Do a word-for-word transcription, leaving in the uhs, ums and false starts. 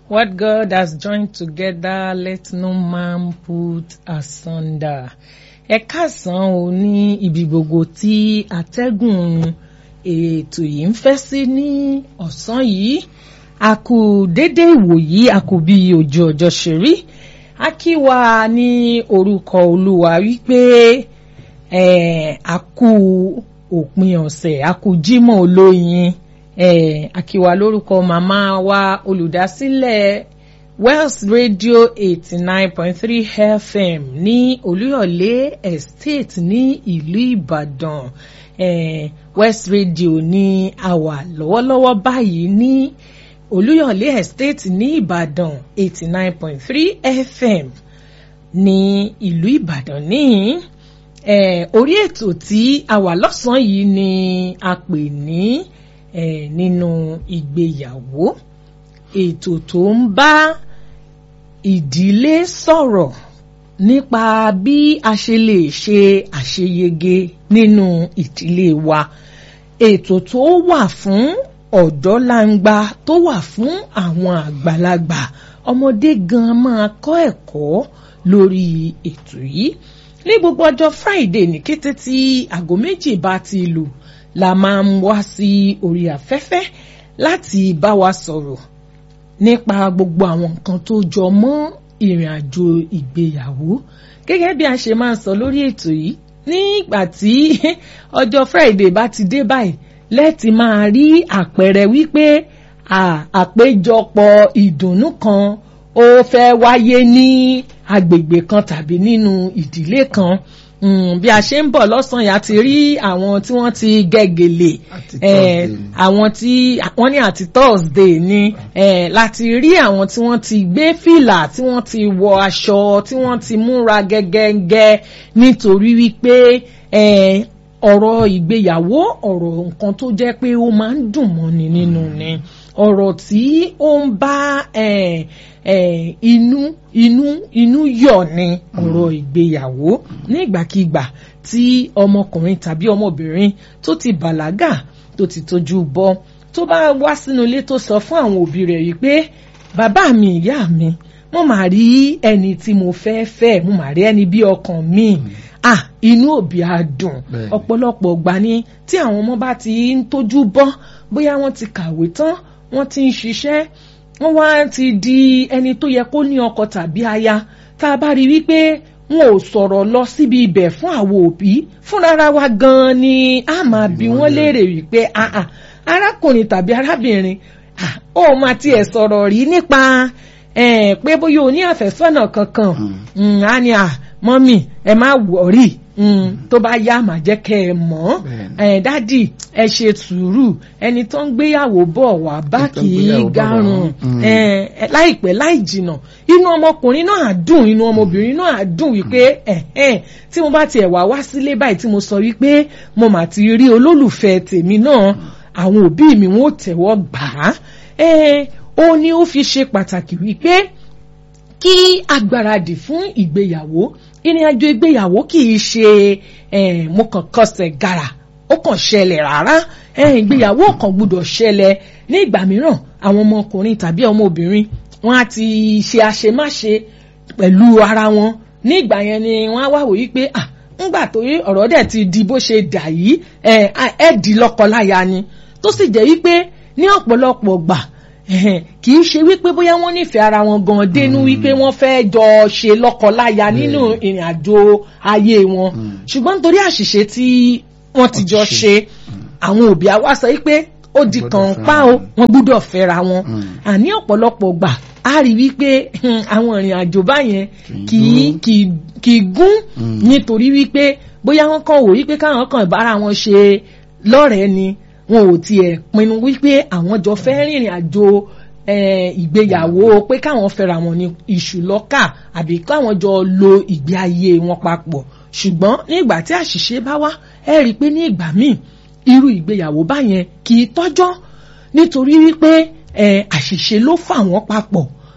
What God has joined together, let no man put asunder. Ẹ káàsán o ní ibi gbogbo tí atẹ́gùn ètò yìí ń fẹ́ sí ní ọ̀sán yìí. A kú dédé ìwòyí, a kú bí ojú ọjọ́ ṣe rí. A kí wa ní orúkọ Olúwa wípé eh, a kú òpin ọ̀sẹ̀, a kú Jímọ̀ olóyin. Eh, a kí wa lórúkọ màmá wa olùdásílẹ̀ Wells Radio eighty nine point three F M ní Olúyọ̀lé Estate ní ìlú Ìbàdàn. Eh, West Radio ní a wà lọ́wọ́lọ́wọ́ báyìí ní Olúyọ̀lé Estate ní Ìbàdàn eighty nine point three F M ní ìlú Ìbàdàn ní eh, orí ètò tí a wà lọ́sàn-án yìí ni a pè ní eh, nínú ìgbéyàwó, ètò tó ń bá ìdílé sọ̀rọ̀ nípa bí a ṣe lè ṣe àṣeyege nínú ìdílé wa, ètò tó wà fún ọ̀dọ́langba, tó wà fún àwọn àgbàlagbà, ọmọdé gan máa kọ́ ẹ̀kọ́ lórí ètò yìí. Ní gbogbo ọjọ́ Friday ní kété tí aago méjì bá ti lù la máa ń wá sí orí afẹ́fẹ́ láti bá wa sọ̀rọ̀ nípa gbogbo àwọn nǹkan tó jọ mọ́ ìrìn àjò ìgbéyàwó. Gẹ́gẹ́ bí a ṣe máa ń sọ lórí ètò yìí, nígbà tí ọjọ́ Friday bá ti dé báyìí lẹ́tì máa rí àpẹẹrẹ wípé àpéjọpọ̀ ìdùnnú kan ó fẹ́ wáyé ní agbègbè kan tàbí nínú ìdílé kan. Mm, bí a ṣe ń bọ̀ lọ́sàn-án yà ti rí àwọn tí wọ́n ti gẹ́gẹ̀lé, eh, àwọn tí wọ́n ní àti Thursday ni eh, láti rí àwọn tí wọ́n ti gbé fìlà, tí wọ́n ti wọ aṣọ, tí wọ́n ti múra gẹ́gẹ́gẹ́ nítorí wípé eh, ọ̀rọ̀ ìgbéyàwó, ọ̀rọ̀ nǹkan tó jẹ́ pé ó máa ń dùn mọ́ni nínú ni, ọ̀rọ̀ tí ó ń bá eh, eh, inú inú inú yọ̀ ni ọ̀rọ̀ ìgbéyàwó. Ní ìgbàkigbà tí ọmọkùnrin tàbí ọmọbìnrin tó ti bàlágà, tó ti tójú bọ́, tó bá wá sínú ilé tó sọ fún àwọn òbí rẹ̀ wípé bàbá mi, ìyá mi, mo máa rí ẹni tí mo fẹ́ fẹ́, mo máa rí ẹni bí ọkàn mi. Ah, inú òbí á dùn. Ọ̀pọ̀lọpọ̀ ìgbà ni tí àwọn ọmọ bá ti ń tójú bọ́, bóyá wọ́n ti kàwé tán, wọ́n ti ń ṣiṣẹ́, wọ́n wá ti di ẹni tó yẹ kó ní ọkọ tàbí aya, tá a bá rí wípé wọn ò sọ̀rọ̀ lọ síbi ibẹ̀ fún àwọn òbí, fúnra wa gan-an ni a máa bi wọ́n léèrè wípé àà arákùnrin tàbí arábìnrin, ó máa tiẹ̀ sọ̀rọ̀ rí nípa pé bóyá o ní àfẹ́sọ́nà kankan. A ní à mọ́mì ẹ má wọ̀rí, tó bá yá màá jẹ́ kẹ́ ẹ mọ̀, dádì ẹ ṣe sùúrù, ẹni tó ń gbéyàwó bọ̀ wá bá kì í garùn, láìpẹ́ láì jìnà inú ọmọkùnrin náà á dùn, inú ọmọbìnrin náà á dùn wípé tí mo bá tiẹ̀ wá wá sílé báyìí tí mo sọ wípé mo mà ti rí olólùfẹ́ tèmi náà, àwọn òbí mi wọ́n tẹ̀wọ́ gbà á. Ó ní ó fi ṣe pàtàkì wípé kí agbáradì fún ìgbéyàwó, ìrìn àjò ìgbéyàwó kì í ṣe mo kàn kọsẹ̀ gàrà ó kàn ṣẹlẹ̀ rárá. Ìgbéyàwó kàn gbúdọ̀ ṣẹlẹ̀. Ní ìgbà mìíràn àwọn ọmọkùnrin tàbí ọmọbìnrin wọn á ti ṣe àṣemáṣe pẹ̀lú ara wọn. Ní ìgbà yẹn ni wọ́n á wá wò wípé ah ńgbà tó rí ọ̀rọ̀ dẹ̀ ti di bó ṣe dà yìí, ẹ di lọ́kọláya ni, tó sì jẹ́ wípé ní ọ̀pọ̀lọpọ̀ gbà kì í ṣe wípé bóyá wọ́n nífẹ̀ẹ́ ara wọn gan dénú wípé wọ́n fẹ́ jọ ṣe lọ́kọláya nínú ìrìn àjò ayé wọn, ṣùgbọ́n nítorí àṣìṣe tí wọ́n ti jọ ṣe, àwọn òbí á wá sọ wípé ó di kànpá o, wọ́n gbúdọ̀ fẹ́ra wọn. Àní ọ̀pọ̀lọpọ̀ gbà á rí wípé àwọn ìrìn àjò báyẹn kì í gún, nítorí wípé bóyá wọ́n kàn wò wípé káwọn kàn bára wọn ṣe lọ́rẹ̀ẹ́ ni, wọn ò tiẹ̀ pinnu wípé àwọn jọ fẹ́ rìnrìn àjò ìgbéyàwó pé káwọn fẹ́ra wọn ní iṣu lọ́kà àbí káwọn jọ lo ìgbé ayé wọn papọ̀. Ṣùgbọ́n nígbà tí àṣìṣe bá wá, ẹ rí i pé ní ìgbà míì irú ìgbéyàwó báyẹn kì í tọ́jọ́, nítorí wípé àṣìṣe ló fà wọ́n papọ̀.